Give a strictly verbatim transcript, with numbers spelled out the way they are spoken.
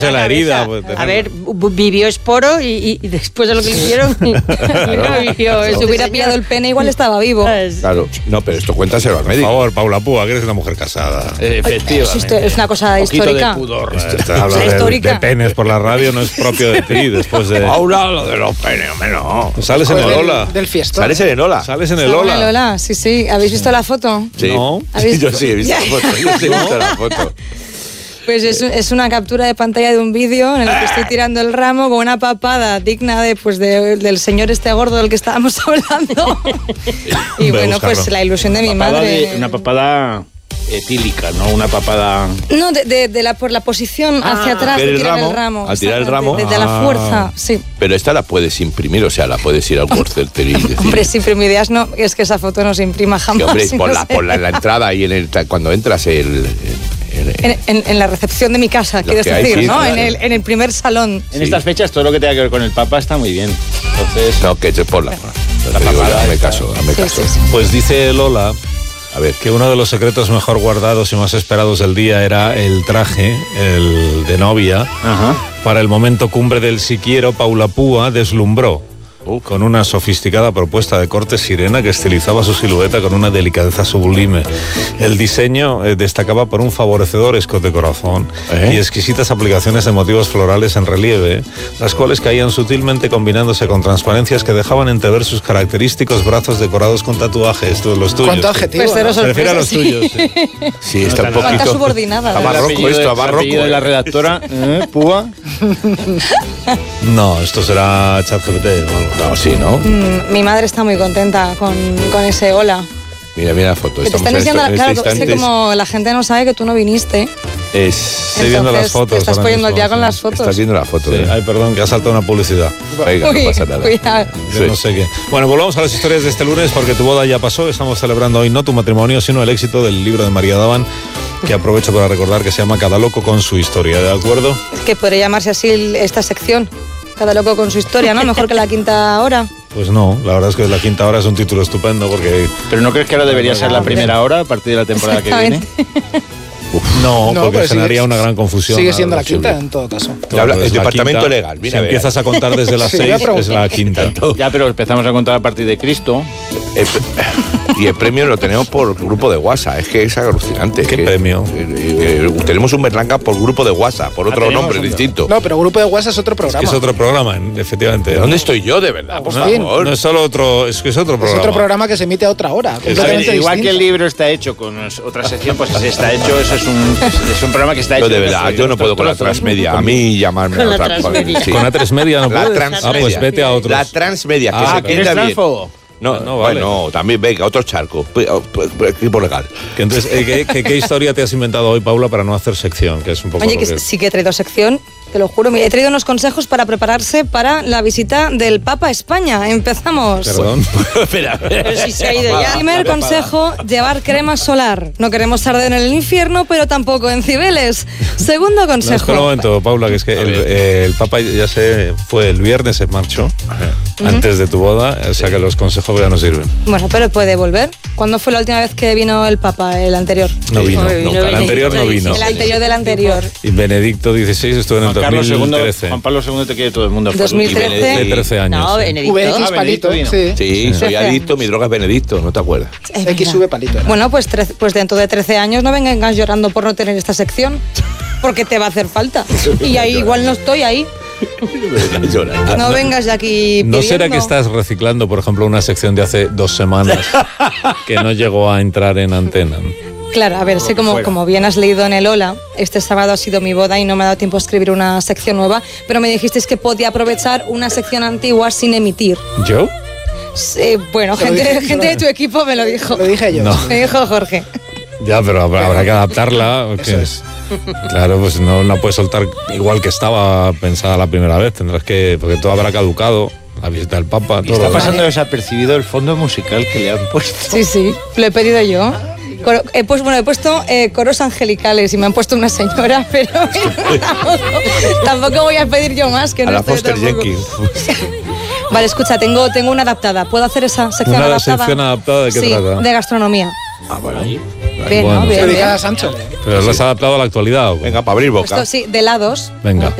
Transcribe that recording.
de la herida. Pues, a ver, vivió esporo y, y, y después de lo que le hicieron, claro, no vivió. Si hubiera pillado el pene, igual estaba vivo. Claro, no, pero esto cuéntaselo al médico. Por favor, Paula Púa, que eres una mujer casada. Eh, efectivamente. Es, es una cosa un histórica. De pudor. Hablar de, de penes por la radio no es propio de ti. Después de. Paula, lo de los penes, hombre, no. Sales en el Lola. Del, del fiestón. Sales en el Lola. Sales en el Lola. El Lola, sí, sí. ¿Habéis visto la foto? Sí. No. Yo sí he visto la foto. Yo sí he visto la foto. Pues es, es una captura de pantalla de un vídeo en el que estoy tirando el ramo con una papada digna de, pues de, del señor este gordo del que estábamos hablando. Y bueno, pues la ilusión de mi papada madre. De, una papada etílica, no una papada... No, de, de, de la, por la posición ah, hacia atrás de tirar el ramo, el ramo. Al tirar el ramo. De, de, de la fuerza, sí. Pero esta la puedes imprimir, o sea, la puedes ir al Word Center y decir... Hombre, si imprimirías no, es que esa foto no se imprima jamás. Sí, hombre, si por, no la, por la, la entrada y en el, cuando entras el... el En, en, en la recepción de mi casa, quieres decir, hay, sí, ¿no? Claro. En, el, en el primer salón. En sí. estas fechas todo lo que tenga que ver con el Papa está muy bien. Entonces... No, que es por la... La papada, dame caso, dame sí, caso. Sí, sí. Pues dice Lola... A ver. Que uno de los secretos mejor guardados y más esperados del día era el traje, el de novia. Ajá. Para el momento cumbre del Si Quiero, Paula Púa deslumbró uh. con una sofisticada propuesta de corte sirena que estilizaba su silueta con una delicadeza sublime. El diseño eh, destacaba por un favorecedor escote corazón ¿Eh? y exquisitas aplicaciones de motivos florales en relieve, las cuales caían sutilmente combinándose con transparencias que dejaban entrever sus característicos brazos decorados con tatuajes, todos los tuyos. ¿Cuánto adjetivo? Pues ¿no? Se refiere a los tuyos. Sí, sí está un poquito... Está subordinada. Está barroco esto, está barroco. ¿El de la redactora? ¿Eh? ¿Púa? No, esto será ChatGPT. No, sí, ¿no? Mm, mi madre está muy contenta con, con ese hola. Mira, mira la foto. Que te están diciendo, en claro, este es que como la gente no sabe que tú no viniste. Es... Estoy viendo las fotos. Te estás poniendo mismo, ya sí. con las fotos. Estás viendo la foto. Sí. ¿eh? Ay, perdón, que ha saltado una publicidad. Venga, Uy, no pasa nada. Cuidado. Yo Sí. no sé qué. Bueno, volvamos a las historias de este lunes porque tu boda ya pasó. Estamos celebrando hoy no tu matrimonio, sino el éxito del libro de María Daban, que aprovecho para recordar que se llama Cada loco con su historia, ¿de acuerdo? Es que podría llamarse así esta sección. Cada loco con su historia, ¿no? Mejor que la quinta hora. Pues no, la verdad es que la quinta hora es un título estupendo porque... ¿Pero no crees que ahora debería ser la primera hora a partir de la temporada que viene? Uf, no, No, porque pero generaría sigue- una gran confusión. Sigue siendo la Algo quinta posible. en todo caso. Habla- Pues el la departamento quinta, legal, mira, si a ver. empiezas a contar desde las Sí, seis, voy a preguntar. es la quinta. Ya, pero empezamos a contar a partir de Cristo. El pre- y el premio lo tenemos por grupo de WhatsApp. Es que es alucinante. ¿Qué es que- premio? eh, eh, tenemos un Berlanga por grupo de WhatsApp, por otro tenemos nombre un- distinto. No, pero Grupo de WhatsApp es otro programa. Es otro programa, efectivamente. ¿De dónde estoy yo, de verdad? Por No, favor. no es solo otro, es que es otro Es programa. otro programa que se emite a otra hora. A ver, completamente igual que el distinto. libro está hecho con otra sección, pues si está hecho, eso es un, es un programa que está hecho. Yo de verdad, yo no puedo con la transmedia. A mí llamarme Con a la otra transmedia. sí. Con la transmedia no La puedes. transmedia. Ah, pues vete a otros. La transmedia, que Ah, se ¿que ¿Eres queda bien. transfobo? No, No, vale. bueno, también venga, otro charco. P- p- p- Equipo legal. Que entonces, eh, ¿qué, qué, qué historia te has inventado hoy, Paula, para no hacer sección? Que es un poco Oye, lo que que... sí que he traído sección, te lo juro. Mira, he traído unos consejos para prepararse para la visita del Papa a España. Empezamos. Perdón. Espera, Pero si se ha ido ya. Primer consejo, llevar crema solar. No queremos arder en el infierno, pero tampoco en Cibeles. Segundo No, espera un consejo. momento, Paula, que es que el, eh, el Papa ya se fue el viernes, se marchó, antes de tu boda, o sea que los consejos ya no sirven. Bueno, pero puede volver. ¿Cuándo fue la última vez que vino el Papa, el anterior? No vino, Nunca, nunca. El anterior no vino. El anterior del anterior. Y Benedicto dieciséis estuvo en el Juan Carlos dos mil segundo, trece. Juan Pablo segundo te quiere todo el mundo. dos mil trece. De trece años. No, sí. Benedicto. V X Ah, palito, Benedicto sí. Sí, soy adicto, mi droga es Benedicto, ¿no te acuerdas? Es X verdad. V palito. era. Bueno, pues, trece- pues dentro de trece años no vengas llorando por no tener esta sección, porque te va a hacer falta. Y ahí igual no estoy ahí. Llora. No vengas ya aquí ¿No será pidiendo. que estás reciclando, por ejemplo, una sección de hace dos semanas que no llegó a entrar en antena? Claro, a ver, sé como, como bien has leído en el Hola, este sábado ha sido mi boda y no me ha dado tiempo a escribir una sección nueva, pero me dijisteis que podía aprovechar una sección antigua sin emitir. ¿Yo? Sí, bueno, Te lo gente, dije, gente de tu equipo me lo dijo. Lo dije yo. No. Me dijo Jorge. Ya, pero habrá, habrá que adaptarla. ¿o qué? Eso es. Claro, pues no la puedes soltar igual que estaba pensada la primera vez. Tendrás que, porque todo habrá caducado. La visita del Papa, Y todo. está lo- pasando desapercibido el fondo musical que le han puesto. Sí, sí, lo he pedido yo. Coro- he, pues, bueno, he puesto eh, coros angelicales y me han puesto una señora, pero tampoco, tampoco voy a pedir yo más. Que A no la estoy Foster tampoco. Jenkins. Vale, escucha, tengo, tengo una adaptada. ¿Puedo hacer esa sección ¿Una adaptada? sección adaptada de qué sí, trata? de gastronomía. Ah, bueno. Bien, Bueno. ¿no? Bien, Dedicada bien. a Sancho. Pero lo has adaptado a la actualidad. ¿o cómo? Venga, para abrir boca. Esto sí, de lados. Venga.